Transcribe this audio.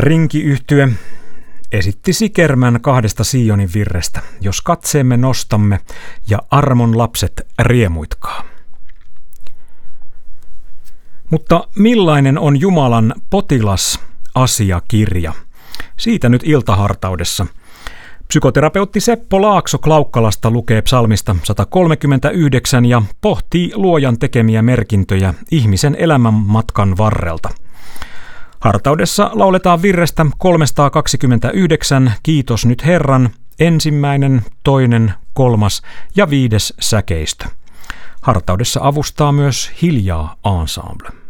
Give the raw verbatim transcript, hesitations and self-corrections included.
Rinki-yhtye esitti Sikermän kahdesta Sionin virrestä, jos katseemme nostamme ja armon lapset riemuitkaa. Mutta millainen on Jumalan potilasasiakirja? Siitä nyt iltahartaudessa. Psykoterapeutti Seppo Laakso Klaukkalasta lukee psalmista sata kolmekymmentäyhdeksän ja pohtii Luojan tekemiä merkintöjä ihmisen elämän matkan varrelta. Hartaudessa lauletaan virrestä kolmesataakaksikymmentäyhdeksän Kiitos nyt Herran, ensimmäinen, toinen, kolmas ja viides säkeistö. Hartaudessa avustaa myös Hiljaa ensemble.